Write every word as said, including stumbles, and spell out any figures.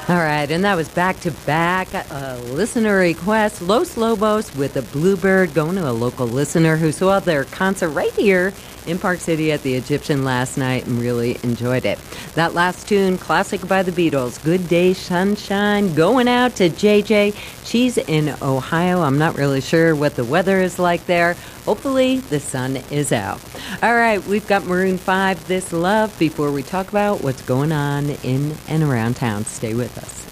All right, and that was back-to-back uh, listener request. Los Lobos with a Bluebird going to a local listener who saw their concert right here in Park City at the Egyptian last night and really enjoyed it. That last tune, classic by the Beatles, Good Day Sunshine, going out to J J. She's in Ohio. I'm not really sure what the weather is like there. Hopefully the sun is out. All right, we've got Maroon five, This Love, before we talk about what's going on in and around town. Stay with us.